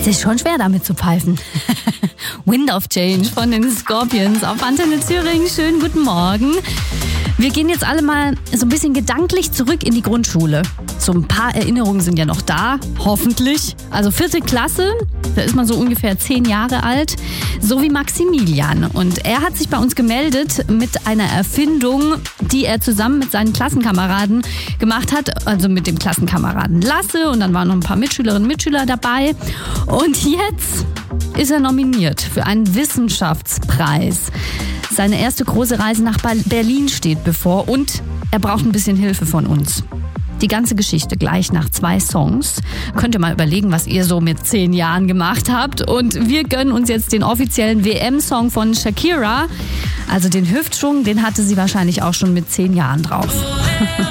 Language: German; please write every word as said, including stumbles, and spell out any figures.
Es ist schon schwer, damit zu pfeifen. Wind of Change von den Scorpions auf Antenne Thüringen. Schönen guten Morgen. Wir gehen jetzt alle mal so ein bisschen gedanklich zurück in die Grundschule. So ein paar Erinnerungen sind ja noch da, hoffentlich. Also vierte Klasse, da ist man so ungefähr zehn Jahre alt, so wie Maximilian. Und er hat sich bei uns gemeldet mit einer Erfindung, die er zusammen mit seinen Klassenkameraden gemacht hat. Also mit dem Klassenkameraden Lasse und dann waren noch ein paar Mitschülerinnen und Mitschüler dabei. Und jetzt ist er nominiert für einen Wissenschaftspreis. Seine erste große Reise nach Berlin steht bevor und er braucht ein bisschen Hilfe von uns. Die ganze Geschichte gleich nach zwei Songs. Könnt ihr mal überlegen, was ihr so mit zehn Jahren gemacht habt. Und wir gönnen uns jetzt den offiziellen W M-Song von Shakira. Also den Hüftschwung, den hatte sie wahrscheinlich auch schon mit zehn Jahren drauf.